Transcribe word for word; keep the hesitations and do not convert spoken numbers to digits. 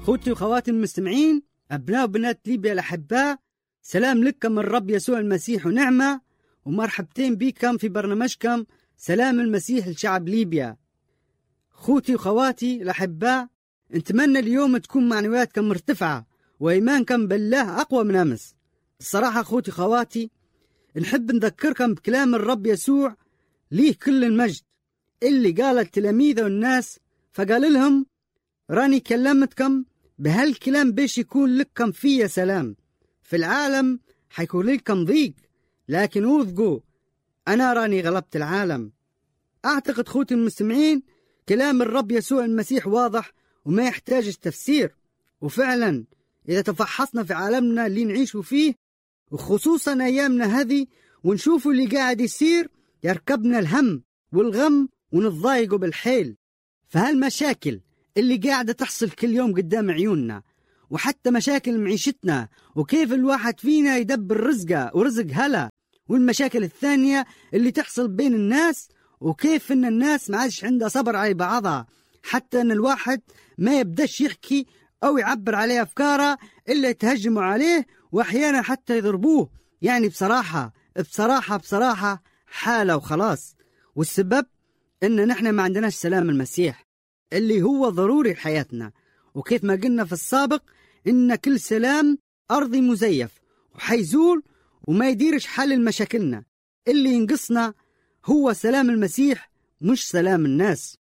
خوتي وخواتي المستمعين، أبناء وبنات ليبيا الأحباء، سلام لكم من الرب يسوع المسيح ونعمة، ومرحبتين بكم في برنامجكم سلام المسيح لشعب ليبيا. خوتي وخواتي الأحباء، نتمنى اليوم تكون معنوياتكم مرتفعة وإيمانكم بالله أقوى من أمس. الصراحة خوتي وخواتي، نحب نذكركم بكلام الرب يسوع ليه كل المجد اللي قال التلاميذ والناس، فقال لهم: راني كلمتكم بهالكلام بيش يكون لكم فيه سلام. في العالم حيكون لكم ضيق، لكن وثقوا أنا راني غلبت العالم. أعتقد خوتي المستمعين كلام الرب يسوع المسيح واضح وما يحتاج تفسير. وفعلا إذا تفحصنا في عالمنا اللي نعيشوا فيه، وخصوصا أيامنا هذه، ونشوفوا اللي قاعد يصير، يركبنا الهم والغم ونتضايقوا بالحيل. فهالمشاكل اللي قاعدة تحصل كل يوم قدام عيوننا، وحتى مشاكل معيشتنا وكيف الواحد فينا يدبر رزقه ورزق هلا، والمشاكل الثانية اللي تحصل بين الناس، وكيف ان الناس ما عادش عندها صبر على بعضها، حتى ان الواحد ما يبداش يحكي او يعبر عليه افكاره الا يتهجموا عليه، واحيانا حتى يضربوه. يعني بصراحة بصراحة بصراحة حالة وخلاص. والسبب ان نحن ما عندناش سلام المسيح اللي هو ضروري لحياتنا. وكيف ما قلنا في السابق إن كل سلام أرضي مزيف وحيزول وما يديرش حل المشاكلنا. اللي ينقصنا هو سلام المسيح مش سلام الناس.